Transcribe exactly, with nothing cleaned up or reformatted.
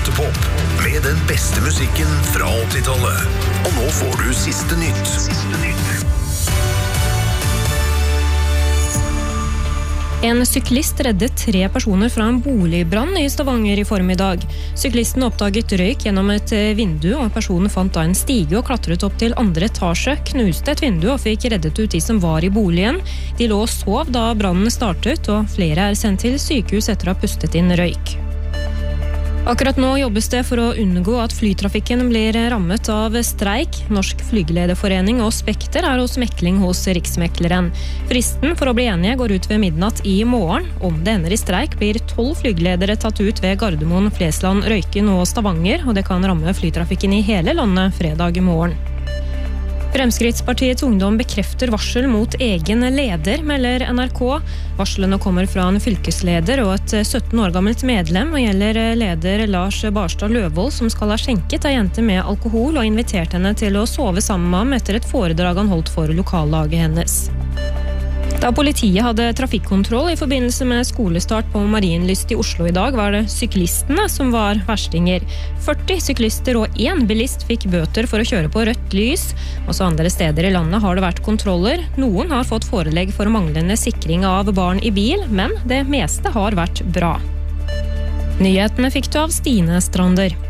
Radioteatepop med den beste musikken fra åttitallet. Og nå får du siste nytt. Siste nytt. En syklist reddet tre personer fra en boligbrann i Stavanger i formiddag. Syklisten oppdaget røyk gjennom et vindu, og personen fant da en stige og klatret opp til andre etasje, knuste et vindu og fikk reddet ut de som var i boligen. De lå og sov da brannen startet, og flere er sendt til sykehus etter å ha pustet inn røyk. Akkurat nå jobbes det for å unngå at flytrafikken blir rammet av streik. Norsk Flygelederforening og Spekter er hos mekling hos Riksmekleren. Fristen for å bli enige går ut ved midnatt i morgen. Om det ender i streik blir tolv flygeledere tatt ut ved Gardermoen, Flesland, Røyken og Stavanger, og det kan ramme flytrafikken i hele landet fredag i morgen. Fremskrittspartiets ungdom bekrefter varsel mot egen leder, melder N R K. Varslene kommer fra en fylkesleder og et sytten år gammelt medlem, og gjelder leder Lars Barstad Løvold, som skal ha skjenket ei jente med alkohol og invitert henne til å sove sammen med ham etter et foredrag han holdt for lokallaget hennes. Da politiet hadde trafikkontroll i forbindelse med skolestart på Marienlyst i Oslo i dag, var det syklistene som var verstinger. førti syklister og én bilist fikk bøter for å kjøre på rødt lys. Også andre steder i landet har det vært kontroller. Noen har fått forelegg for manglende sikring av barn i bil, men det meste har vært bra. Nyhetene fikk du av Stine Strander.